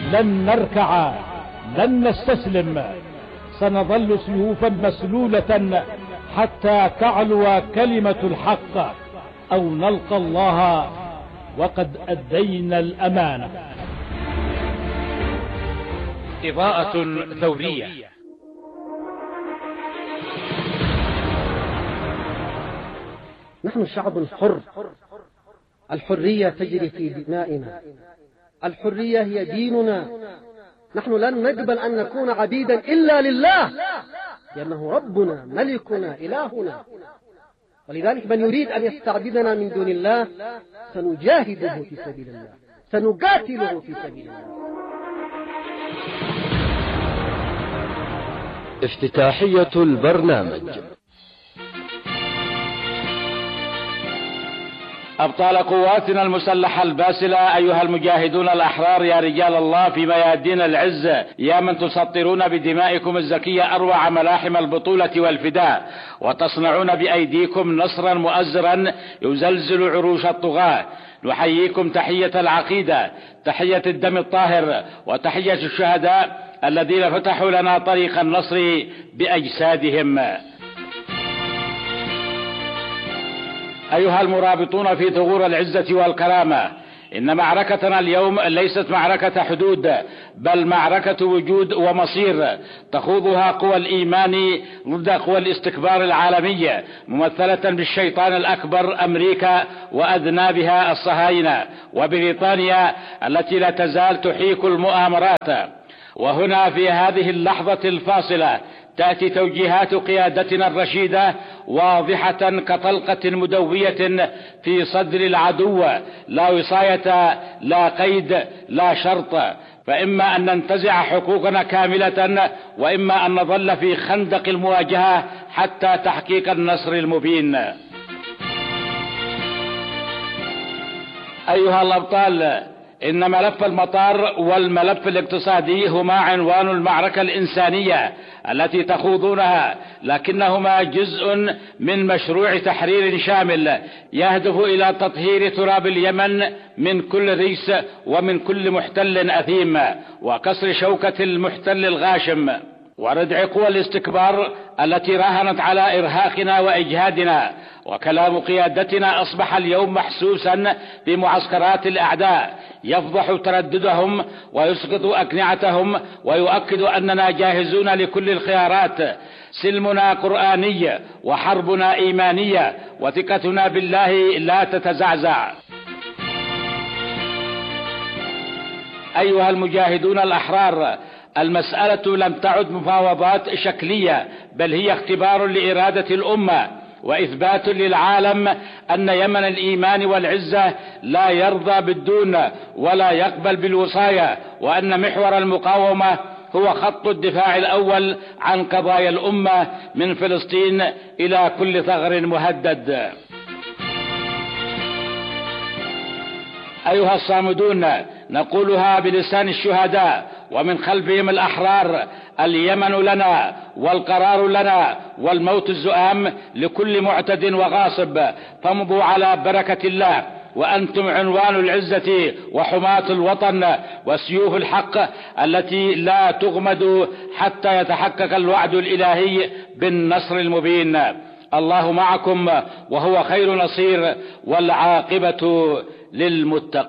لن نركع، لن نستسلم، سنظل سيوفا مسلولة حتى تعلو كلمة الحق أو نلقى الله وقد أدينا الأمانة. إضاءة ثورية. نحن شعب حر، الحرية تجري في دمائنا، الحرية هي ديننا. نحن لن نقبل أن نكون عبيدا إلا لله، لأنه ربنا ملكنا إلهنا. ولذلك من يريد أن يستعبدنا من دون الله سنجاهده في سبيل الله، سنقاتله في سبيل الله. افتتاحية البرنامج. أبطال قواتنا المسلحة الباسلة، أيها المجاهدون الأحرار، يا رجال الله في ميادين العز، يا من تسطرون بدمائكم الزكية أروع ملاحم البطولة والفداء، وتصنعون بأيديكم نصرا مؤزرا يزلزل عروش الطغاة، نحييكم تحية العقيدة، تحية الدم الطاهر، وتحية الشهداء الذين فتحوا لنا طريق النصر بأجسادهم. أيها المرابطون في ثغور العزة والكرامة، إن معركتنا اليوم ليست معركة حدود، بل معركة وجود ومصير، تخوضها قوى الإيمان ضد قوى الاستكبار العالمية، ممثلة بالشيطان الأكبر أمريكا وأذنابها الصهاينة، وبريطانيا التي لا تزال تحيك المؤامرات. وهنا في هذه اللحظة الفاصلة تأتي توجيهات قيادتنا الرشيدة واضحة كطلقة مدوية في صدر العدو، لا وصاية، لا قيد، لا شرط، فإما أن ننتزع حقوقنا كاملة، وإما أن نظل في خندق المواجهة حتى تحقيق النصر المبين. أيها الأبطال، إن ملف المطار والملف الاقتصادي هما عنوان المعركة الإنسانية التي تخوضونها، لكنهما جزء من مشروع تحرير شامل يهدف إلى تطهير تراب اليمن من كل ريس ومن كل محتل أثيم، وكسر شوكة المحتل الغاشم، وردع قوى الاستكبار التي راهنت على إرهاقنا وإجهادنا. وكلام قيادتنا أصبح اليوم محسوسا في معسكرات الأعداء، يفضح ترددهم ويسقط أكنعتهم، ويؤكد أننا جاهزون لكل الخيارات. سلمنا قرآني وحربنا إيمانية، وثقتنا بالله لا تتزعزع. أيها المجاهدون الأحرار، المسألة لم تعد مفاوضات شكلية، بل هي اختبار لإرادة الأمة، وإثبات للعالم أن يمن الإيمان والعزة لا يرضى بالدون ولا يقبل بالوصاية، وأن محور المقاومة هو خط الدفاع الأول عن قضايا الأمة من فلسطين إلى كل ثغر مهدد. أيها الصامدون، نقولها بلسان الشهداء ومن خلفهم الأحرار: اليمن لنا والقرار لنا والموت الزؤام لكل معتد وغاصب، فامضوا على بركة الله، وأنتم عنوان العزة وحماة الوطن وسيوف الحق التي لا تغمد حتى يتحقق الوعد الإلهي بالنصر المبين. الله معكم وهو خير نصير، والعاقبة للمتقين.